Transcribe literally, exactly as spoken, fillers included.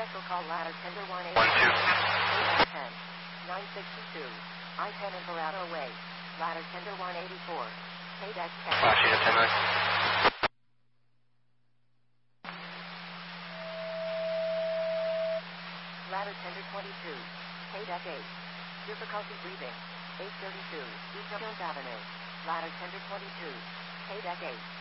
Special call ladder tender one eight. one two. ten. nine sixty-two. I ten Imperato Way. Ladder tender one eighty-four. K deck ten. Flash unit ten nine. Ladder tender twenty-two. K deck eight. Difficulty breathing. eight thirty-two. East Jones Avenue. Ladder tender twenty-two. K deck eight.